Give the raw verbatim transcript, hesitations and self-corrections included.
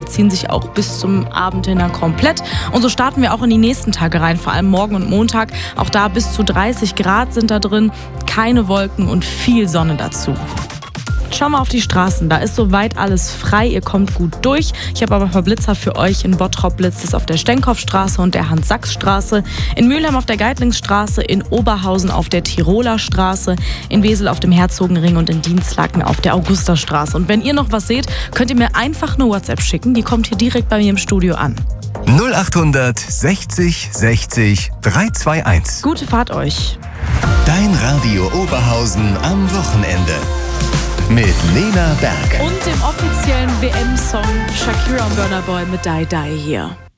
ziehen sich auch bis zum Abend hin dann komplett. Und so starten wir auch in die nächsten Tage rein, vor allem morgen und Montag. Auch da bis zu dreißig Grad sind da drin, keine Wolken und viel Sonne dazu. Schauen wir auf die Straßen, da ist soweit alles frei, ihr kommt gut durch. Ich habe aber ein paar Blitzer für euch. In Bottrop blitzt es auf der Stenkopfstraße und der Hans-Sachs-Straße, in Mülheim auf der Geitlingsstraße, in Oberhausen auf der Tiroler Straße, in Wesel auf dem Herzogenring und in Dienstlaken auf der Augusterstraße. Und wenn ihr noch was seht, könnt ihr mir einfach eine WhatsApp schicken, die kommt hier direkt bei mir im Studio an. null achthundert sechzig sechzig dreihunderteinundzwanzig. Gute Fahrt euch. Dein Radio Oberhausen am Wochenende. Mit Lena Berg. Und dem offiziellen W M-Song Shakira und Burna Boy mit Die Die hier.